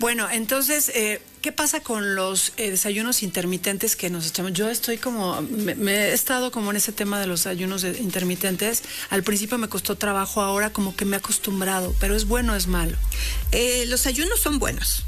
Bueno, entonces, ¿qué pasa con los desayunos intermitentes que nos echamos? Yo estoy me he estado como en ese tema de los ayunos intermitentes. Al principio me costó trabajo, ahora como que me he acostumbrado, pero ¿es bueno o es malo? Los ayunos son buenos.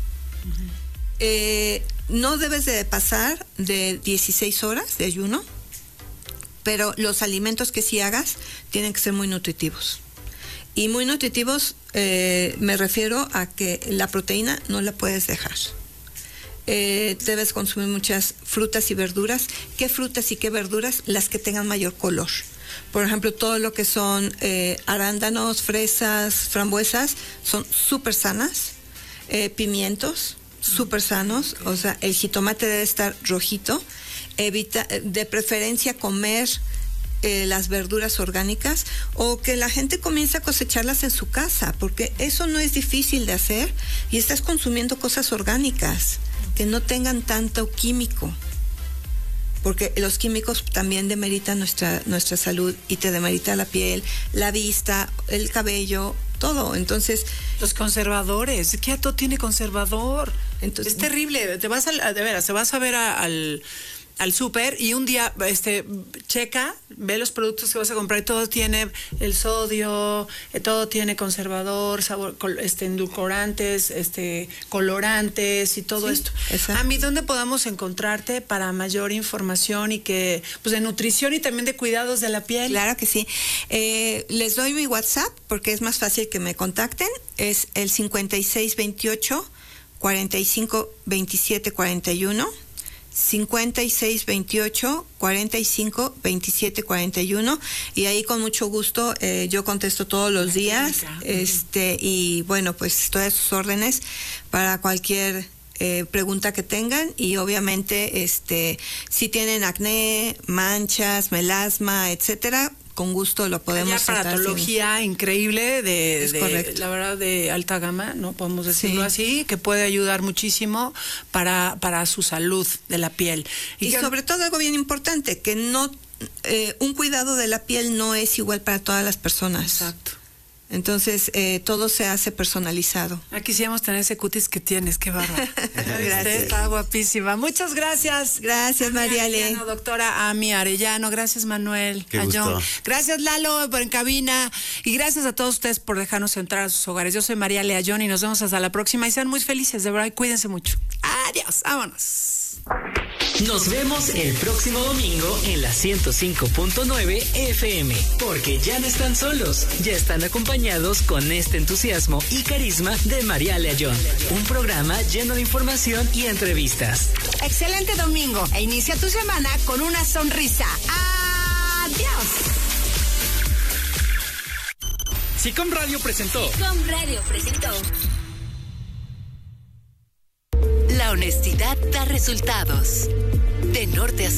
No debes de pasar de 16 horas de ayuno, pero los alimentos que sí hagas tienen que ser muy nutritivos. Y muy nutritivos me refiero a que la proteína no la puedes dejar. Debes consumir muchas frutas y verduras. ¿Qué frutas y qué verduras? Las que tengan mayor color. Por ejemplo, todo lo que son arándanos, fresas, frambuesas, son súper sanas. Pimientos, súper sanos. O sea, el jitomate debe estar rojito. Evita, de preferencia, comer las verduras orgánicas, o que la gente comience a cosecharlas en su casa, porque eso no es difícil de hacer y estás consumiendo cosas orgánicas que no tengan tanto químico, porque los químicos también demeritan nuestra salud y te demerita la piel, la vista, el cabello, todo. Entonces, los conservadores, ¿qué todo tiene conservador? Entonces, es terrible. Te vas a ver al súper y un día checa, ve los productos que vas a comprar y todo tiene el sodio, todo tiene conservador, sabor, endulcorantes, colorantes y todo esto. Exacto. A mí, ¿dónde podamos encontrarte para mayor información y que, pues, de nutrición y también de cuidados de la piel? Claro que sí. Les doy mi WhatsApp porque es más fácil que me contacten. Es el 5628 45 27 41. 5628 45 27 41, y ahí con mucho gusto yo contesto todos los días. Y bueno, pues estoy a sus órdenes para cualquier pregunta que tengan, y obviamente si tienen acné, manchas, melasma, etcétera, con gusto lo podemos tratar. Aparatología increíble correcto. La verdad, de alta gama, ¿no? Podemos decirlo así, que puede ayudar muchísimo para su salud de la piel. Y sobre todo algo bien importante, que no un cuidado de la piel no es igual para todas las personas. Exacto. Entonces, todo se hace personalizado. Quisiéramos tener ese cutis que tienes, qué bárbaro. Gracias. Está guapísima. Muchas gracias. Gracias, Mariale. Doctora Ami Arellano. Gracias, Manuel. Qué gusto. Gracias, Lalo, por en cabina. Y gracias a todos ustedes por dejarnos entrar a sus hogares. Yo soy Mariale Ayón y nos vemos hasta la próxima. Y sean muy felices, de verdad, y cuídense mucho. Adiós, vámonos. Nos vemos el próximo domingo en la 105.9 FM, porque ya no están solos, ya están acompañados con este entusiasmo y carisma de Mariale Ayón. Un programa lleno de información y entrevistas. Excelente domingo e inicia tu semana con una sonrisa. ¡Adiós! Sicom Radio presentó. La honestidad da resultados. De norte a